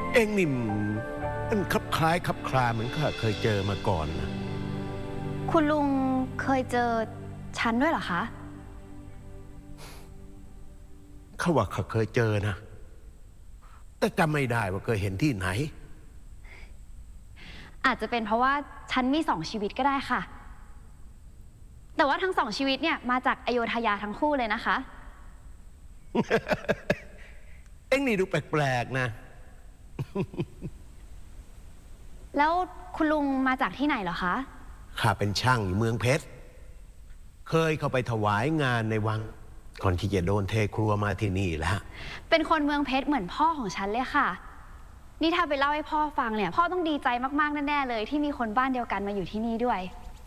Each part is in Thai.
เอ็งนี่มันคลับคล้ายคลับคลาเหมือนข้าเคยเจอมาก่อนนะคุณลุงเคยเจอฉันด้วยเหรอคะข้าว่าข้าเคยเจอนะแต่จำไม่ได้ว่าเคยเห็นที่ไหนอาจจะเป็นเพราะว่าฉันมี2 ชีวิตก็ได้ค่ะแต่ว่าทั้ง2 ชีวิตเนี่ยมาจากอโยธยาทั้งคู่เลยนะคะเอ็งนี่ดูแปลกๆนะแล้วคุณลุงมาจากที่ไหนเหรอคะข้าเป็นช่างอยู่เมืองเพชรเคยเข้าไปถวายงานในวังก่อนที่จะโดนเทครัวมาที่นี่แล้วเป็นคนเมืองเพชรเหมือนพ่อของฉันเลยค่ะนี่ถ้าไปเล่าให้พ่อฟังเนี่ยพ่อต้องดีใจมากๆแน่ๆเลยที่มีคนบ้านเดียวกันมาอยู่ที่นี่ด้วย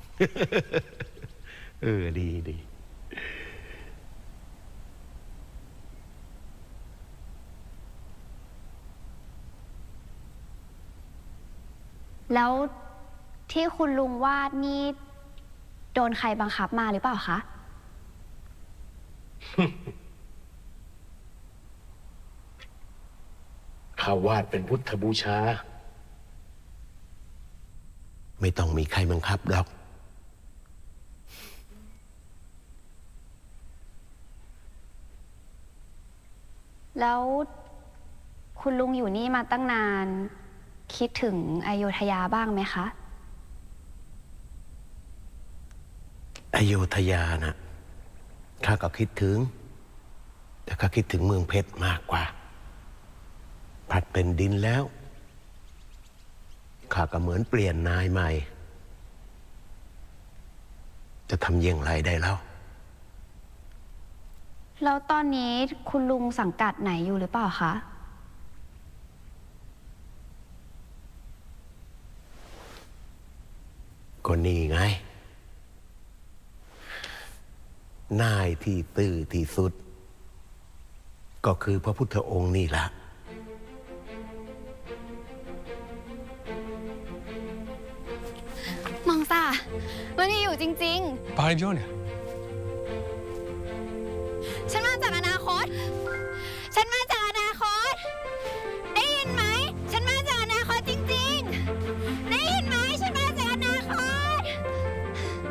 ดีแล้วที่คุณลุงวาดนี่โดนใครบังคับมาหรือเปล่าคะข้าวาดเป็นพุทธบูชาไม่ต้องมีใครบังคับหรอกแล้วคุณลุงอยู่นี่มาตั้งนานคิดถึงอโยธยาบ้างไหมคะอโยธยานะข้าก็คิดถึงแต่ข้าคิดถึงเมืองเพชรมากกว่าผัดเป็นดินแล้วข้าก็เหมือนเปลี่ยนนายใหม่จะทำอย่างไรได้แล้วแล้วตอนนี้คุณลุงสังกัดไหนอยู่หรือเปล่าคะก็นี่ไงนายที่ตื้อที่สุดก็คือพระพุทธองค์นี่แหละมองซามันมีอยู่จริงๆPar Giornia ฉันมาจากอนาคตฉันมา